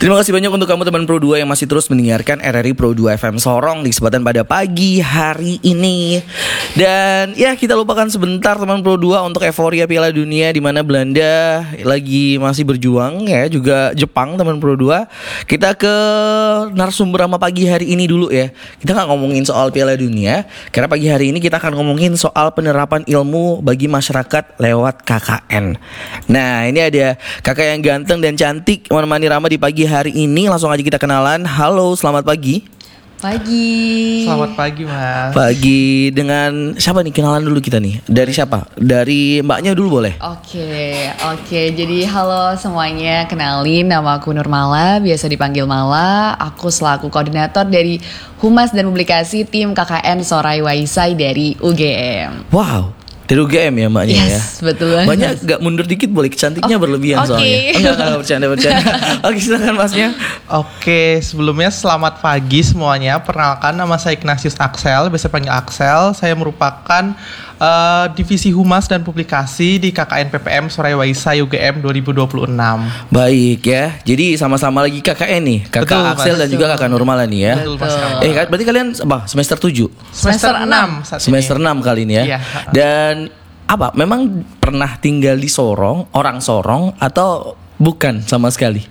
Terima kasih banyak untuk kamu teman Pro 2 yang masih terus mendengarkan RRI Pro 2 FM Sorong di kesempatan pada pagi hari ini. Dan ya, kita lupakan sebentar teman Pro 2 untuk euforia Piala Dunia di mana Belanda lagi masih berjuang ya, juga Jepang teman Pro 2. Kita ke narasumber sama pagi hari ini dulu ya. Kita gak ngomongin soal Piala Dunia, karena pagi hari ini kita akan ngomongin soal penerapan ilmu bagi masyarakat lewat KKN. Nah, ini ada kakak yang ganteng dan cantik menemani Rama di pagi hari ini. Langsung aja kita kenalan. Halo, selamat pagi. Pagi. Selamat pagi, Mas. Pagi. Dengan siapa nih? Kenalan dulu kita nih. Dari siapa? Dari mbaknya dulu boleh? Oke. Jadi halo semuanya, kenalin nama aku Nurmala, biasa dipanggil Mala. Aku selaku koordinator dari Humas dan Publikasi tim KKN Sorai Waisai dari UGM. Wow. Dari UGM ya mbaknya ya. Yes, betul banget. Mbaknya gak mundur dikit boleh, cantiknya berlebihan soalnya. Enggak bercanda. Oke, silakan masnya. Oke, sebelumnya selamat pagi semuanya. Perkenalkan, nama saya Ignatius Axel, biasa panggil Axel. Saya merupakan Divisi Humas dan Publikasi di KKN PPM Sorai Waisai UGM 2026. Baik ya. Jadi sama-sama lagi KKN nih. Kakak Betul, Axel Mas. dan juga kakak Nurmala nih ya. Betul, Mas. Berarti kalian apa? Semester 7? Semester 6 saat ini. Semester 6 kali ini ya. Iya. Dan apa? Memang pernah tinggal di Sorong, orang Sorong atau bukan sama sekali?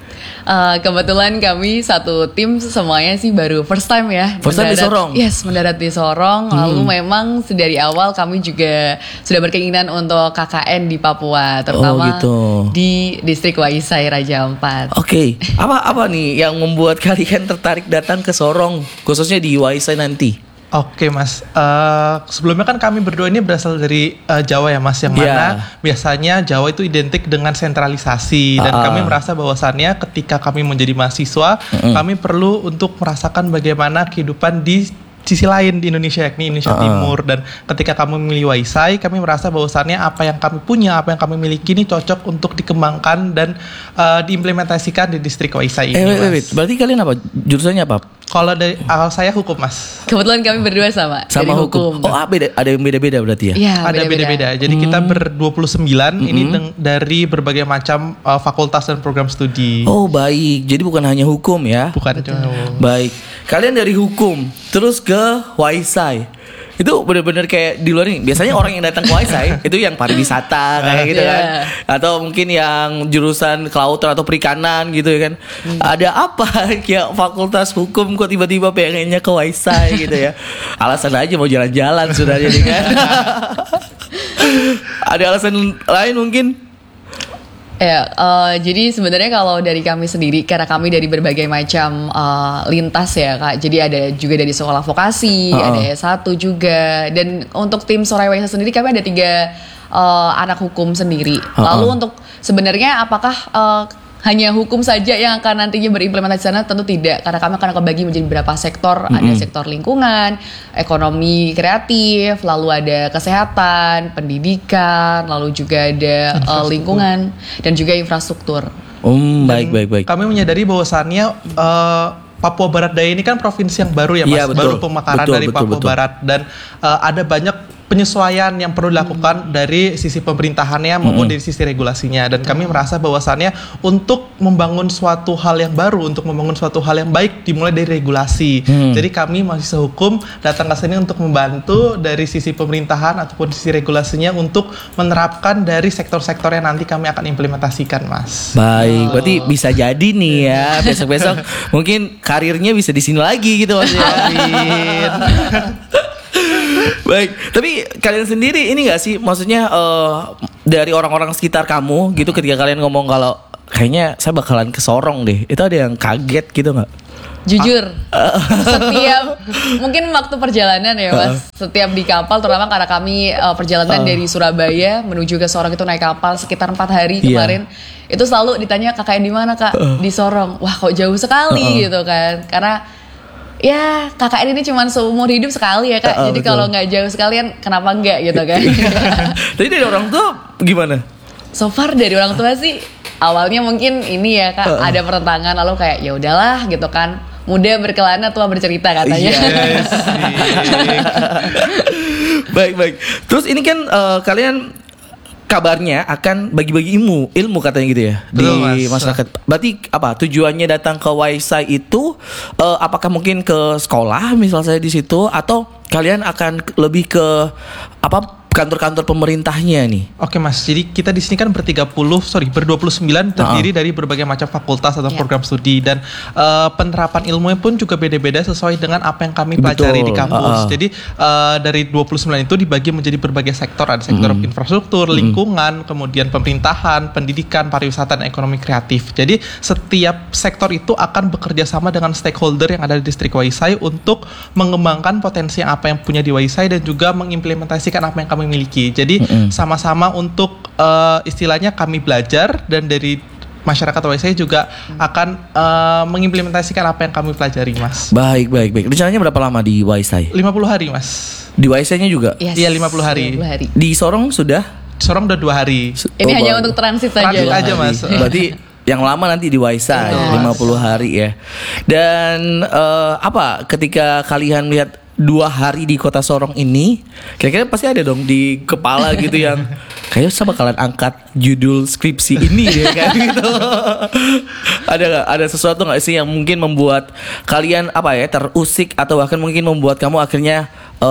Kebetulan kami satu tim semuanya sih baru first time ya. First time di Sorong? Yes, mendarat di Sorong. Lalu memang dari awal kami juga sudah berkeinginan untuk KKN di Papua, terutama gitu. di distrik Waisai Raja Ampat. Oke. Apa nih yang membuat kalian tertarik datang ke Sorong, khususnya di Waisai nanti? Oke, Mas, sebelumnya kan kami berdua ini berasal dari Jawa ya, Mas, yang mana biasanya Jawa itu identik dengan sentralisasi, dan kami merasa bahwasannya ketika kami menjadi mahasiswa, kami perlu untuk merasakan bagaimana kehidupan di sisi lain di Indonesia, yakni Indonesia Timur. Dan ketika kami memilih Waisai, kami merasa bahwasannya apa yang kami punya, apa yang kami miliki ini cocok untuk dikembangkan dan diimplementasikan di distrik Waisai ini, Mas. Berarti kalian apa? Jurusannya apa? Kalau dari saya hukum, Mas. Kebetulan kami berdua sama dari hukum. Oh, beda, ada yang beda-beda berarti ya? Iya, Ada beda-beda. Jadi kita ber-29 ini dari berbagai macam fakultas dan program studi. Oh, baik. Jadi bukan hanya hukum ya? Bukan cuma. Baik. Kalian dari hukum terus ke Waisai. Itu benar-benar kayak di luar nih. Biasanya orang yang datang ke Waisai itu yang pariwisata kayak gitu kan. Atau mungkin yang jurusan kelautan atau perikanan gitu ya kan. Ada apa kayak fakultas hukum kok tiba-tiba pengennya ke Waisai gitu ya. Alasan aja mau jalan-jalan sudah jadi kan. Ada alasan lain mungkin? Ya, jadi sebenarnya kalau dari kami sendiri, karena kami dari berbagai macam lintas ya Kak. Jadi ada juga dari sekolah vokasi, ada S1 juga. Dan untuk tim Sorai Waisai sendiri kami ada 3 anak hukum sendiri. Lalu untuk sebenarnya apakah hanya hukum saja yang akan nantinya berimplementasi di sana? Tentu tidak, karena kami akan kebagi menjadi beberapa sektor. Ada sektor lingkungan, ekonomi kreatif, lalu ada kesehatan, pendidikan, lalu juga ada lingkungan dan juga infrastruktur. Baik. Kami menyadari bahwasannya Papua Barat Daya ini kan provinsi yang baru ya, Mas. Iya, betul. Baru pemekaran dari Papua Barat, dan ada banyak penyesuaian yang perlu dilakukan dari sisi pemerintahannya maupun dari sisi regulasinya. Dan kami merasa bahwasannya untuk membangun suatu hal yang baru, untuk membangun suatu hal yang baik, dimulai dari regulasi. Jadi kami mahasiswa hukum datang ke sini untuk membantu dari sisi pemerintahan ataupun sisi regulasinya untuk menerapkan dari sektor-sektor yang nanti kami akan implementasikan, Mas. Baik, berarti bisa jadi nih ya besok-besok mungkin karirnya bisa di sini lagi gitu maksudnya. Amin. Baik, tapi kalian sendiri ini gak sih, maksudnya dari orang-orang sekitar kamu gitu, ketika kalian ngomong kalau kayaknya saya bakalan ke Sorong deh, itu ada yang kaget gitu gak? Jujur, setiap mungkin waktu perjalanan ya Mas, setiap di kapal, terutama karena kami perjalanan dari Surabaya menuju ke Sorong itu naik kapal sekitar 4 hari kemarin, itu selalu ditanya KKN di mana Kak? Di Sorong. Wah kok jauh sekali gitu kan, karena ya KKN ini cuma seumur hidup sekali ya Kak. Jadi kalau nggak jauh sekalian kenapa enggak gitu kan. Tapi dari orang tua gimana? So far dari orang tua sih awalnya mungkin ini ya Kak, ada pertentangan, lalu kayak ya udahlah gitu kan. Muda berkelana, tua bercerita katanya. Yes. Baik. Terus ini kan kalian kabarnya akan bagi-bagi ilmu katanya gitu ya. Betul, di Mas. masyarakat. Berarti apa tujuannya datang ke Waisai itu apakah mungkin ke sekolah misal saya di situ, atau kalian akan lebih ke apa kantor-kantor pemerintahnya nih? Oke Mas, jadi kita di sini kan ber-29 terdiri dari berbagai macam fakultas atau program studi, dan penerapan ilmunya pun juga beda-beda sesuai dengan apa yang kami pelajari di kampus. Jadi dari 29 itu dibagi menjadi berbagai sektor, ada sektor infrastruktur, lingkungan, kemudian pemerintahan, pendidikan, pariwisata, dan ekonomi kreatif. Jadi setiap sektor itu akan bekerja sama dengan stakeholder yang ada di distrik Waisai untuk mengembangkan potensi yang apa yang punya di Waisai dan juga mengimplementasikan apa yang kami miliki. Jadi sama-sama untuk istilahnya kami belajar, dan dari masyarakat Waisai juga akan mengimplementasikan apa yang kami pelajari, Mas. Baik. Rencananya berapa lama di Waisai? 50 hari, Mas. Di Waisai-nya juga? Yes, Iya, 50 hari. 50 hari. Di Sorong sudah? Sorong udah 2 hari. Ini hanya untuk transit saja. Transit aja, Mas. Berarti yang lama nanti di Waisai 50 hari ya. Dan apa ketika kalian lihat 2 hari di kota Sorong ini, kira-kira pasti ada dong di kepala gitu yang kayaknya saya bakalan angkat judul skripsi ini ya kan gitu. Ada sesuatu nggak sih yang mungkin membuat kalian apa ya terusik, atau bahkan mungkin membuat kamu akhirnya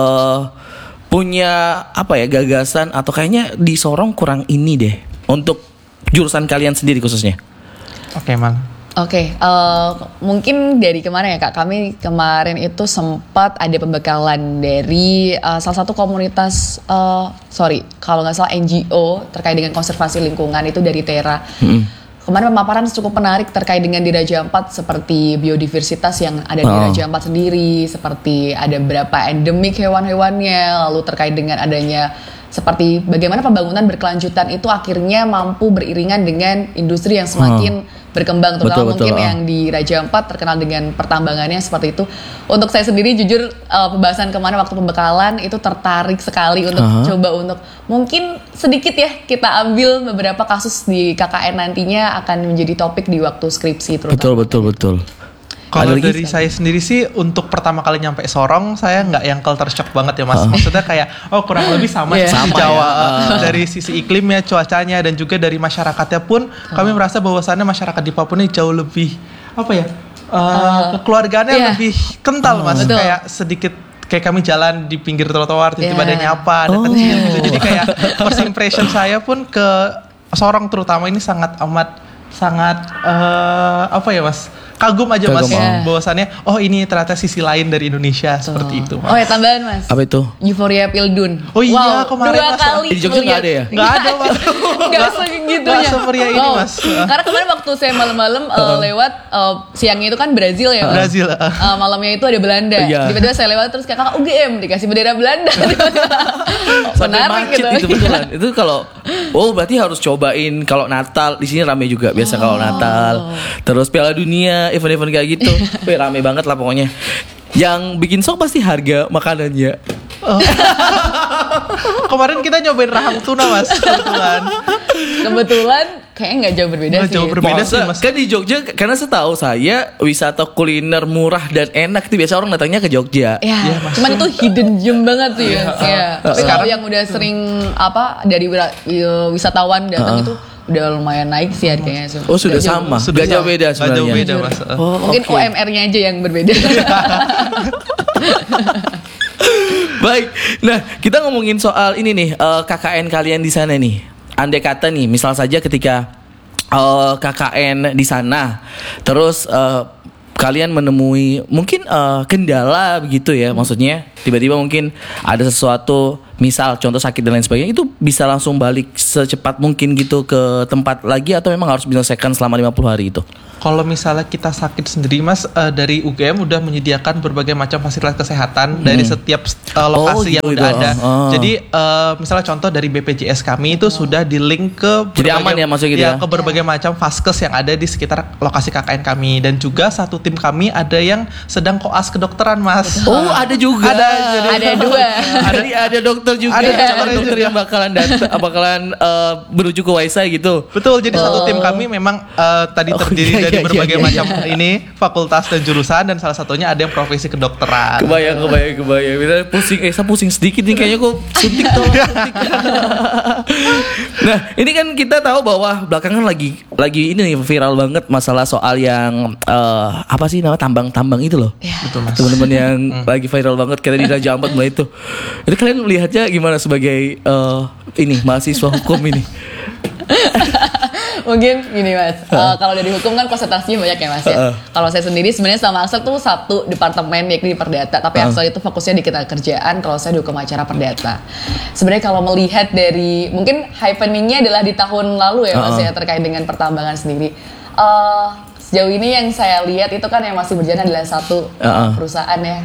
punya apa ya gagasan, atau kayaknya di Sorong kurang ini deh untuk jurusan kalian sendiri khususnya? Oke, Mang. Oke, mungkin dari kemarin ya Kak, kami kemarin itu sempat ada pembekalan dari salah satu komunitas, kalau nggak salah NGO terkait dengan konservasi lingkungan, itu dari Tera. Kemarin pemaparan cukup menarik terkait dengan di Raja Ampat, seperti biodiversitas yang ada di Raja Ampat sendiri, seperti ada berapa endemik hewan-hewannya, lalu terkait dengan adanya seperti bagaimana pembangunan berkelanjutan itu akhirnya mampu beriringan dengan industri yang semakin berkembang, terutama mungkin yang di Raja Ampat terkenal dengan pertambangannya seperti itu. Untuk saya sendiri jujur pembahasan kemarin waktu pembekalan itu tertarik sekali untuk coba untuk mungkin sedikit ya kita ambil beberapa kasus di KKN nantinya akan menjadi topik di waktu skripsi terutama. Betul. Kalau dari saya sendiri sih untuk pertama kali nyampe Sorong saya nggak yang culture shock banget ya Mas. Maksudnya kayak kurang lebih sama sama Jawa dari sisi iklimnya, cuacanya, dan juga dari masyarakatnya pun kami merasa bahwasannya masyarakat di Papua ini jauh lebih apa ya kekeluargaannya lebih kental Mas. Kayak sedikit kayak kami jalan di pinggir trotoar tiba-tiba ada nyapa, ada kecil gitu. Jadi kayak first impression saya pun ke Sorong terutama ini sangat apa ya Mas, kagum aja Mas bahwasannya ini ternyata sisi lain dari Indonesia seperti itu Mas. Oh ya, tambahan Mas. Apa itu? Euforia Pildun. Oh iya, kemarin 2 Mas, kali di Jogja nggak ada ya? Nggak ada Mas. Nggak segitunya. Nggak semeriah ini Mas. Karena kemarin waktu saya malam-malam lewat, siangnya itu kan Brazil ya Mas. Brazil. Malamnya itu ada Belanda. Tiba-tiba saya lewat terus kakak UGM dikasih bendera Belanda. Menarik gitu. Itu betulan. Itu kalau berarti harus cobain kalau Natal di sini rame juga biasa kalau Natal. Terus Piala Dunia, event-event kayak gitu. Rame banget lah pokoknya. Yang bikin shock pasti harga makanannya. Kemarin kita nyobain rahang tuna Mas. Kebetulan kayaknya nggak jauh berbeda sih. Jauh berbeda sih Mas. Kan di Jogja, karena setahu saya wisata kuliner murah dan enak itu biasa orang datangnya ke Jogja. Ya, cuman itu hidden gem banget sih ya. Tapi kalau yang udah sering dari wisatawan datang itu udah lumayan naik sih harganya. Sudah sama. Gak jauh beda sebenarnya. Gak jauh beda Mas. Mungkin UMR-nya aja yang berbeda. Baik. Nah, kita ngomongin soal ini nih, KKN kalian di sana nih. Andai kata nih, misal saja ketika KKN di sana, terus kalian menemui mungkin kendala begitu ya, maksudnya tiba-tiba mungkin ada sesuatu, misal contoh sakit dan lain sebagainya, itu bisa langsung balik secepat mungkin gitu ke tempat lagi, atau memang harus diselesaikan selama 50 hari itu? Kalau misalnya kita sakit sendiri Mas, dari UGM udah menyediakan berbagai macam fasilitas kesehatan dari setiap lokasi yang udah ada. Jadi misalnya contoh dari BPJS kami itu sudah di-link ke jadi aman ya maksudnya gitu ya? Ke berbagai macam vaskes yang ada di sekitar lokasi KKN kami. Dan juga satu tim kami ada yang sedang koas kedokteran Mas. Ada juga. Ada 2. Jadi ada dokter juga. Ada dokter yang bakalan menuju ke Waisai gitu. Betul, jadi satu tim kami memang tadi terdiri dari dari berbagai macam ini fakultas dan jurusan, dan salah satunya ada yang profesi kedokteran. Kebayang. Misalnya pusing, saya pusing sedikit nih kayaknya kok suntik tolong suntik. Nah, ini kan kita tahu bahwa belakangan lagi ini nih viral banget masalah soal yang apa sih nama tambang itu loh. Betul, Mas. Teman-teman yang lagi viral banget kayak di Raja Ampat mulai itu. Jadi kalian melihatnya gimana sebagai ini mahasiswa hukum ini? Mungkin gini Mas, kalau dari hukum kan konsentrasinya banyak ya Mas ya. Kalau saya sendiri sebenarnya sama Axel tuh satu departemen yakni di Perdata, tapi Axel itu fokusnya di ketenagakerjaan, kalau saya di hukum acara perdata. Sebenarnya kalau melihat dari mungkin happeningnya adalah di tahun lalu ya Mas ya, terkait dengan pertambangan sendiri. Sejauh ini yang saya lihat itu kan yang masih berjalan adalah satu perusahaan ya.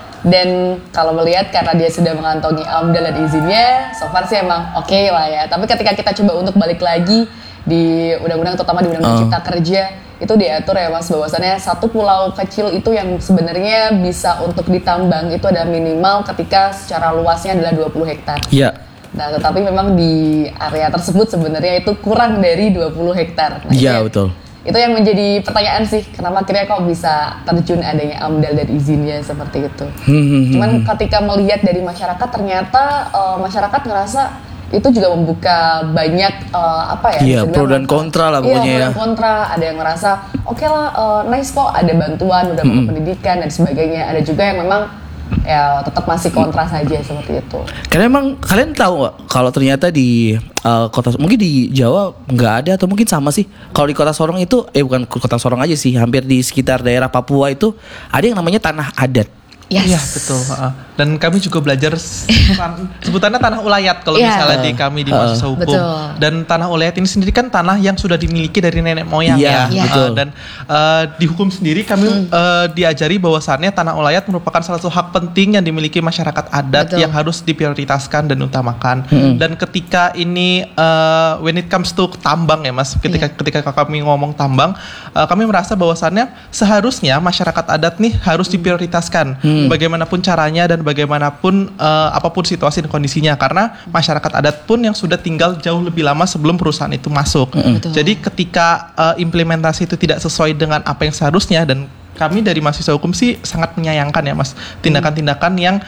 Dan kalau melihat karena dia sudah mengantongi AMDAL dan izinnya, so far sih emang oke lah ya. Tapi ketika kita coba untuk balik lagi di undang-undang, terutama di undang-undang cipta kerja, itu diatur ya Mas, bahwasannya satu pulau kecil itu yang sebenarnya bisa untuk ditambang itu ada minimal ketika secara luasnya adalah 20 hektar. Iya. Nah, tetapi memang di area tersebut sebenarnya itu kurang dari 20 hektar. Iya, betul. Itu yang menjadi pertanyaan sih, kenapa akhirnya kok bisa terjun adanya AMDAL dan izinnya seperti itu. Cuman ketika melihat dari masyarakat, ternyata masyarakat ngerasa itu juga membuka banyak Iya, pro dan kontra lah pokoknya ya. Pro dan kontra, ada yang ngerasa oke lah, nice kok ada bantuan, udah pendidikan dan sebagainya. Ada juga yang memang ya tetap masih kontra saja seperti itu. Karena emang kalian tahu nggak kalau ternyata di kota, mungkin di Jawa nggak ada atau mungkin sama sih. Kalau di kota Sorong itu bukan kota Sorong aja sih, hampir di sekitar daerah Papua itu ada yang namanya tanah adat. Iya, betul. Dan kami juga belajar sebutannya tanah ulayat kalau misalnya di kami di mahasiswa hukum. Betul. Dan tanah ulayat ini sendiri kan tanah yang sudah dimiliki dari nenek moyang ya. Betul. Dan di hukum sendiri kami diajari bahwasannya tanah ulayat merupakan salah satu hak penting yang dimiliki masyarakat adat yang harus diprioritaskan dan utamakan. Dan ketika ini when it comes to tambang ya Mas, ketika kami ngomong tambang, kami merasa bahwasannya seharusnya masyarakat adat nih harus diprioritaskan. Bagaimanapun caranya dan bagaimanapun apapun situasi dan kondisinya, karena masyarakat adat pun yang sudah tinggal jauh lebih lama sebelum perusahaan itu masuk. Jadi ketika implementasi itu tidak sesuai dengan apa yang seharusnya, dan kami dari mahasiswa hukum sih sangat menyayangkan ya Mas, tindakan-tindakan yang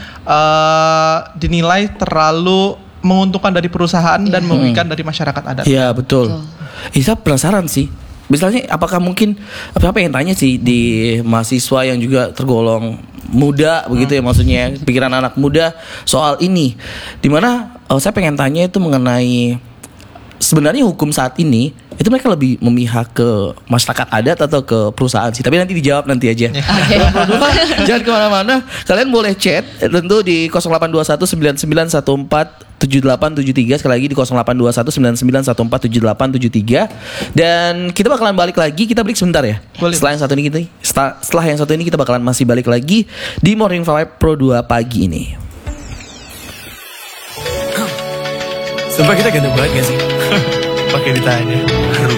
dinilai terlalu menguntungkan dari perusahaan dan merugikan dari masyarakat adat. Iya, betul. Saya penasaran sih. Misalnya apakah mungkin apa yang tanya sih di mahasiswa yang juga tergolong muda begitu ya, maksudnya pikiran anak muda soal ini, dimana saya pengen tanya itu mengenai sebenarnya hukum saat ini itu mereka lebih memihak ke masyarakat adat atau ke perusahaan sih, tapi nanti dijawab nanti aja. Jangan kemana-mana, kalian boleh chat tentu di 082199147873, sekali lagi di 082199147873, dan kita bakalan balik lagi, kita break sebentar ya. Boleh. Setelah yang satu ini kita bakalan masih balik lagi di Morning Vibe Pro 2 pagi ini. Sumpah kita ganteng banget gak sih? Pakai ditanya.